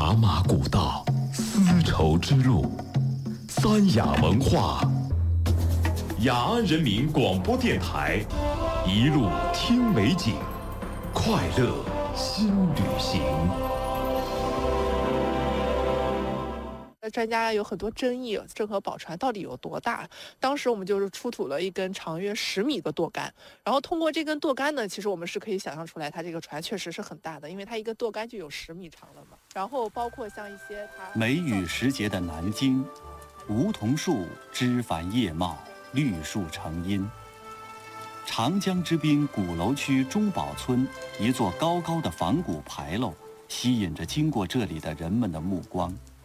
茶马古道，丝绸之路，三雅文化。雅安人民广播电台，一路听美景，快乐新旅行。 专家有很多争议，郑和宝船到底有多大？当时我们就是出土了一根长约10米的舵杆，然后通过这根舵杆呢，其实我们是可以想象出来，它这个船确实是很大的，因为它一根舵杆就有10米长了嘛。然后包括像一些它梅雨时节的南京，梧桐树枝繁叶茂，绿树成荫。长江之滨鼓楼区中堡村一座高高的仿古牌楼，吸引着经过这里的人们的目光。